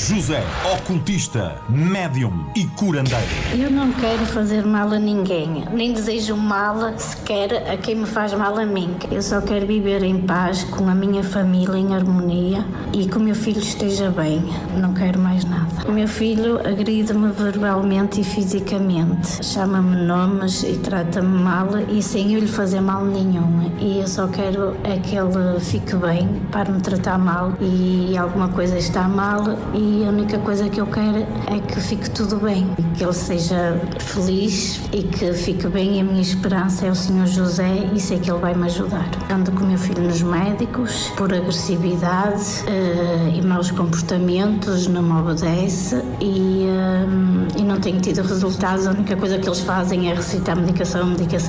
José, ocultista, médium e curandeiro. Eu não quero fazer mal a ninguém, nem desejo mal sequer a quem me faz mal a mim. Eu só quero viver em paz com a minha família, em harmonia, e que o meu filho esteja bem. Não quero mais nada. O meu filho agride-me verbalmente e fisicamente, chama-me nomes e trata-me mal e sem eu lhe fazer mal nenhum. E eu só quero é que ele fique bem, para me tratar mal, e alguma coisa está mal, e a única coisa que eu quero é que fique tudo bem, que ele seja feliz e que fique bem. E a minha esperança é o Senhor José, e sei que ele vai me ajudar. Ando com o meu filho nos médicos por agressividade e maus comportamentos, não me obedece e não tenho tido resultados. A única coisa que eles fazem é recitar medicação.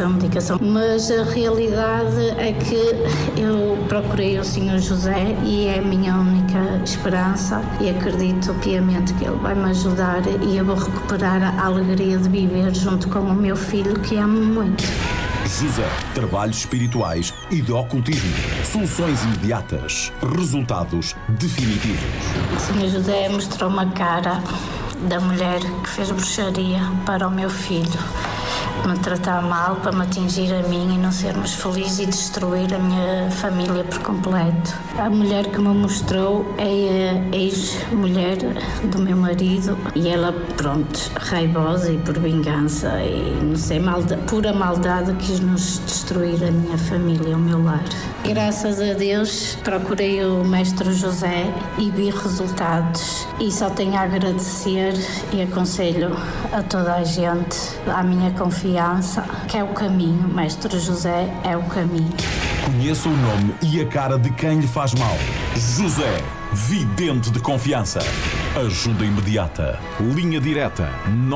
Mas a realidade é que eu procurei o Senhor José e é a minha única esperança, e acredito piamente que ele vai me ajudar e eu vou recuperar a alegria de viver junto com o meu filho, que amo muito. José, trabalhos espirituais e de ocultismo. Soluções imediatas. Resultados definitivos. O Senhor José mostrou-me a cara da mulher que fez bruxaria para o meu filho me tratar mal, para me atingir a mim e não sermos felizes e destruir a minha família por completo. A mulher que me mostrou é a ex-mulher do meu marido e ela, pronto, raivosa e por vingança e não sei, pura maldade, quis nos destruir a minha família, o meu lar. Graças a Deus procurei o Mestre José e vi resultados e só tenho a agradecer e aconselho a toda a gente, à minha confiança, que é o caminho. Mestre José é o caminho. Conheça o nome e a cara de quem lhe faz mal. José, vidente de confiança. Ajuda imediata. Linha direta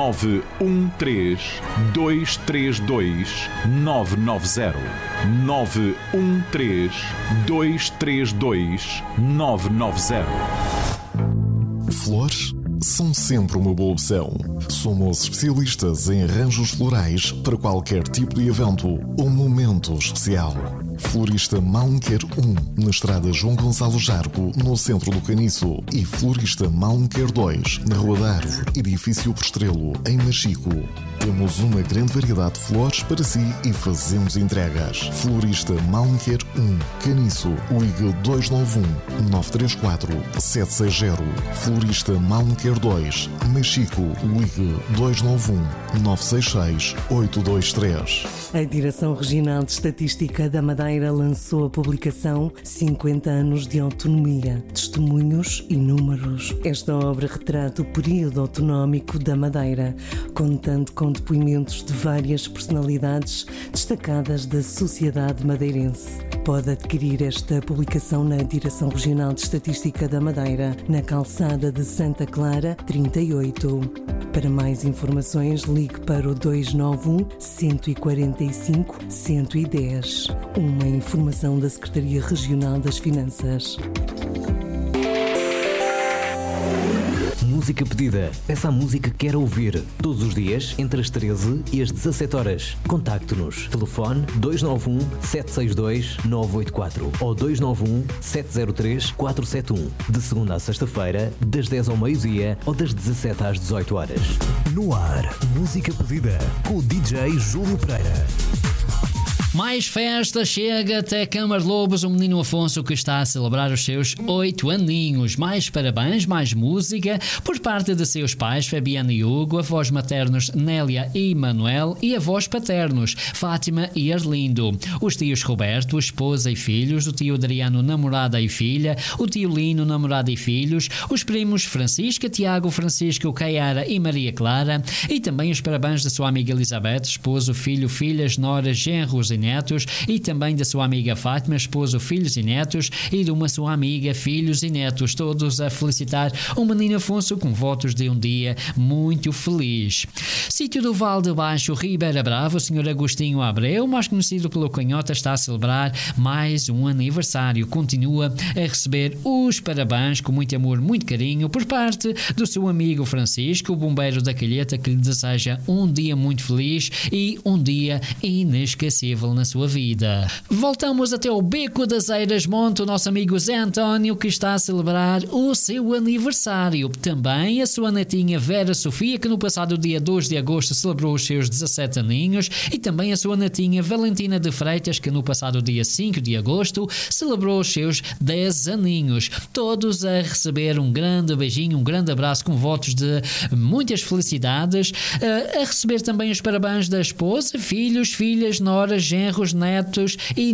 913-232-990. 913-232-990. Flores são sempre uma boa opção. Somos especialistas em arranjos florais para qualquer tipo de evento ou momento especial. Florista Malmquer 1, na estrada João Gonçalo Jargo, no centro do Caniço, e Florista Malmquer 2, na Rua da Árvore, edifício Postrelo, em Machico. Temos uma grande variedade de flores para si e fazemos entregas. Florista Malmquer 1, Caniço, ligue 291-934-760. Florista Malmquer 2, Machico, ligue 291-966-823. A Direção Regional de Estatística da Madeira lançou a publicação 50 anos de autonomia, testemunhos e números. Esta obra retrata o período autonómico da Madeira, contando com depoimentos de várias personalidades destacadas da sociedade madeirense. Pode adquirir esta publicação na Direção Regional de Estatística da Madeira, na calçada de Santa Clara, 38. Para mais informações, ligue para o 291 145 110. Uma informação da Secretaria Regional das Finanças. Música pedida. Peça a música que quer ouvir. Todos os dias, entre as 13 e as 17 horas. Contacte-nos. Telefone 291-762-984 ou 291-703-471. De segunda a sexta-feira, das 10 ao meio-dia ou das 17 às 18 horas. No ar, música pedida com o DJ Júlio Pereira. Mais festa chega até Câmara de Lobos, o menino Afonso que está a celebrar os seus 8 aninhos. Mais parabéns, mais música por parte de seus pais, Fabiana e Hugo, avós maternos Nélia e Manuel e avós paternos Fátima e Arlindo. Os tios Roberto, esposa e filhos, o tio Adriano, namorada e filha, o tio Lino, namorada e filhos, os primos Francisca, Tiago, Francisco, Caiara e Maria Clara, e também os parabéns da sua amiga Elizabeth, esposo, filho, filhas, noras, genros e netos, e também da sua amiga Fátima, esposo, filhos e netos, e de uma sua amiga, filhos e netos, todos a felicitar o menino Afonso com votos de um dia muito feliz. Sítio do Val de Baixo, Ribeira Brava, o Sr. Agostinho Abreu, mais conhecido pelo Canhota, está a celebrar mais um aniversário. Continua a receber os parabéns com muito amor, muito carinho por parte do seu amigo Francisco, o bombeiro da Calheta, que lhe deseja um dia muito feliz e um dia inesquecível. inevitável na sua vida. Voltamos até o Beco das Eiras Monte, o nosso amigo Zé António, que está a celebrar o seu aniversário. Também a sua netinha Vera Sofia, que no passado dia 2 de agosto celebrou os seus 17 aninhos, e também a sua netinha Valentina de Freitas, que no passado dia 5 de agosto celebrou os seus 10 aninhos. Todos a receber um grande beijinho, um grande abraço com votos de muitas felicidades, a receber também os parabéns da esposa, filhos, filhas, noras, genros, netos e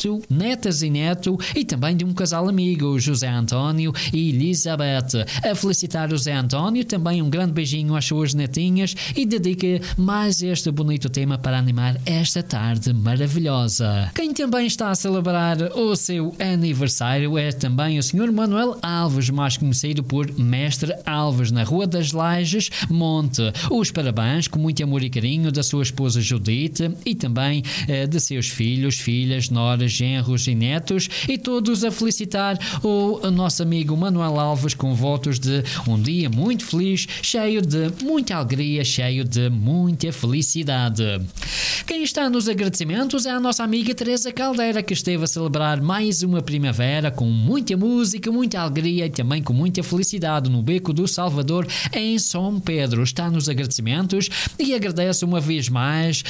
netas e neto, e também de um casal amigo, José António e Elizabeth. A felicitar o José António, também um grande beijinho às suas netinhas, e dedica mais este bonito tema para animar esta tarde maravilhosa. Quem também está a celebrar o seu aniversário é também o Sr. Manuel Alves, mais conhecido por Mestre Alves, na Rua das Lajes, Monte. Os parabéns com muito amor e carinho da sua esposa Judite, e também de seus filhos, filhas, noras, genros e netos, e todos a felicitar o nosso amigo Manuel Alves com votos de um dia muito feliz, cheio de muita alegria, cheio de muita felicidade. Quem está nos agradecimentos é a nossa amiga Teresa Caldeira, que esteve a celebrar mais uma primavera com muita música, muita alegria e também com muita felicidade no Beco do Salvador, em São Pedro. Está nos agradecimentos e agradece uma vez mais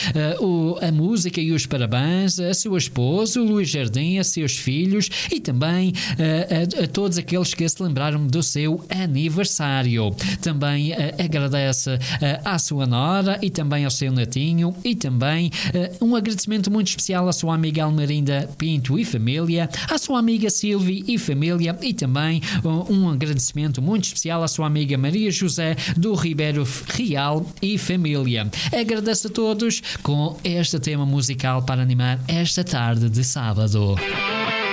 a música e os parabéns a seu esposo, Luís Jardim, a seus filhos, e também a todos aqueles que se lembraram do seu aniversário. Também agradece à sua nora e também ao seu netinho, e também um agradecimento muito especial à sua amiga Almerinda Pinto e família, à sua amiga Silvia e família, e também um agradecimento muito especial à sua amiga Maria José do Ribeiro Real e família. Agradeço a todos com este tema musical para animar esta tarde de sábado.